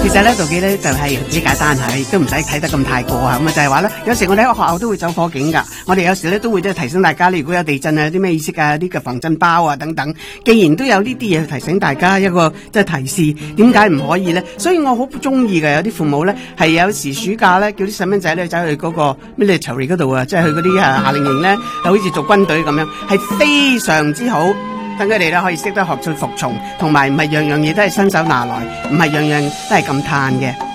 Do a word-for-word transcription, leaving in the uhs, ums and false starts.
其實咧，道記咧就係幾簡單吓，亦都唔使睇得咁太過啊。咁啊就係話咧，有時我哋喺學校都會走火警噶。我哋有時咧都會即係提醒大家，你如果有地震啊，有啲咩意識啊，啲嘅防震包啊等等。既然都有呢啲嘢提醒大家一個即係提示，點解唔可以咧？所以我好中意嘅，有啲父母咧係有時暑假咧叫啲細蚊仔咧走去嗰個 military 嗰度啊，即係去嗰啲啊夏令營咧，就好似做軍隊咁樣，係非常之好。等佢哋咧可以識得學出服從，同埋唔係樣樣嘢都係伸手拿來，唔係樣樣都係咁嘆嘅。